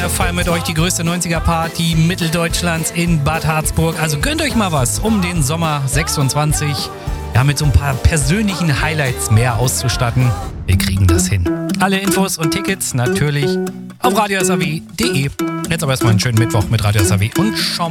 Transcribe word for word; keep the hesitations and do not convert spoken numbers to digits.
Wir feiern mit euch die größte neunziger-Party Mitteldeutschlands in Bad Harzburg. Also gönnt euch mal was, um den Sommer sechsundzwanzig ja, mit so ein paar persönlichen Highlights mehr auszustatten. Wir kriegen das hin. Alle Infos und Tickets natürlich auf radio s a w punkt d e. Jetzt aber erstmal einen schönen Mittwoch mit Radio S A W und schauen